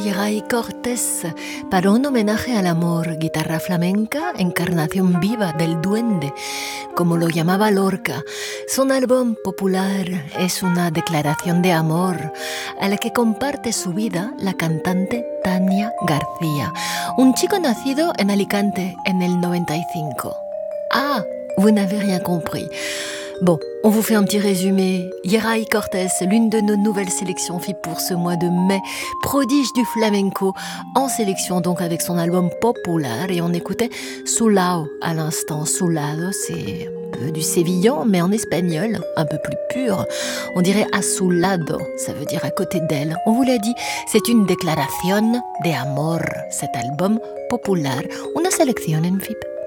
Yeray Cortés para un homenaje al amor, guitarra flamenca, encarnación viva del duende, como lo llamaba Lorca. Son álbum popular es una declaración de amor a la que comparte su vida la cantante Tania García, un chico nacido en Alicante en el 95. Ah, vous n'avez rien compris. Bon, on vous fait un petit résumé. Yeray Cortés, l'une de nos nouvelles sélections FIP pour ce mois de mai, prodige du flamenco, en sélection donc avec son album Popular, et on écoutait Sulao à l'instant. Sulado, c'est un peu du sévillan, mais en espagnol, un peu plus pur. On dirait a su lado, ça veut dire à côté d'elle. On vous l'a dit, c'est une déclaration de amor, cet album Popular, una selección en FIP.